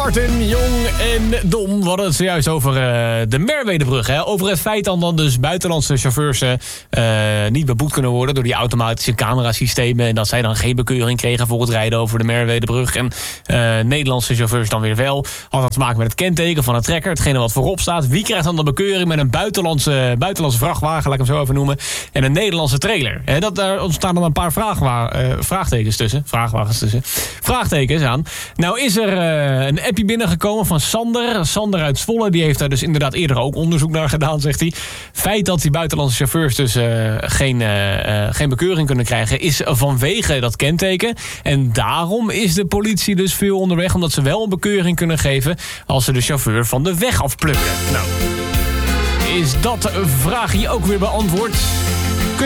Martin, Jong en Dom. We hadden het zojuist over de Merwedebrug. Hè? Over het feit dan dus buitenlandse chauffeurs niet beboet kunnen worden door die automatische camerasystemen. En dat zij dan geen bekeuring kregen voor het rijden over de Merwedebrug. En Nederlandse chauffeurs dan weer wel. Had dat te maken met het kenteken van de trekker. Hetgene wat voorop staat. Wie krijgt dan de bekeuring met een buitenlandse vrachtwagen, laat ik hem zo even noemen. En een Nederlandse trailer. Daar ontstaan dan een paar vraagtekens tussen. Vraagtekens aan. Nou is er een appje binnengekomen van Sander. Sander uit Zwolle, die heeft daar dus inderdaad eerder ook onderzoek naar gedaan, zegt hij. Feit dat die buitenlandse chauffeurs dus geen bekeuring kunnen krijgen, is vanwege dat kenteken. En daarom is de politie dus veel onderweg, omdat ze wel een bekeuring kunnen geven als ze de chauffeur van de weg afplukken. Nou, is dat vraagje ook weer beantwoord?